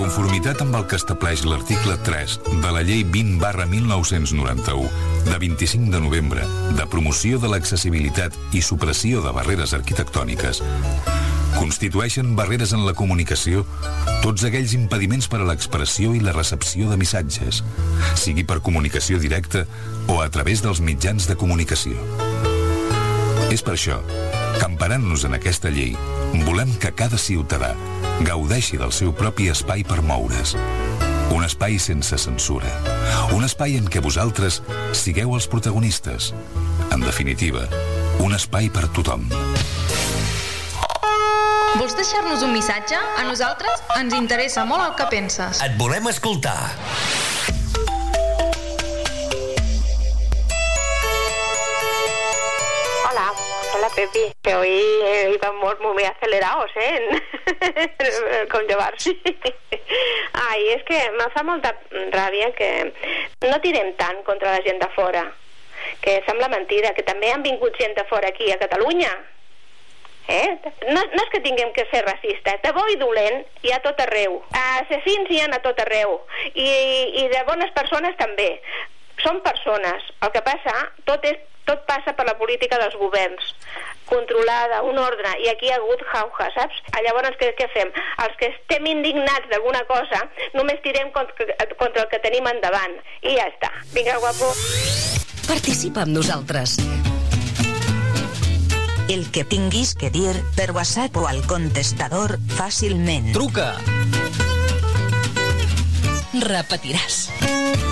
conformitat amb el que estableix l'article 3 de la Llei 20/1991, de 25 de novembre, de promoció de l'accessibilitat i supressió de barreres arquitectòniques, constitueixen barreres en la comunicació tots aquells impediments per a l'expressió i la recepció de missatges, sigui per comunicació directa o a través dels mitjans de comunicació. És per això que, emparant-nos en aquesta llei, volem que cada ciutadà gaudeixi del seu propi espai per moure's. Un espai sense censura. Un espai en què vosaltres sigueu els protagonistes. En definitiva, un espai per tothom. Vols deixar-nos un missatge? A nosaltres ens interessa molt el que penses. Et volem escoltar. Hola Pepi, que hoy íbamos muy acelerados, con llevarse. Ai, és que me fa molta ràbia que no tirem tant contra la gent de fora, que sembla mentida, que també han vingut gent de fora aquí a Catalunya. No és que tinguem que ser racistes, de bo i dolent hi ha tot arreu, assassins hi ha a tot arreu, i de bones persones també. Són persones, el que passa, tot passa per la política dels governs, controlada, un ordre, i aquí hi ha hagut jauja, saps? Llavors, què fem? Els que estem indignats d'alguna cosa, només tirem contra el que tenim endavant, i ja està. Vinga, guapo. Participa amb nosaltres. El que tinguis que dir per WhatsApp o al contestador fàcilment. Truca! Repetiràs.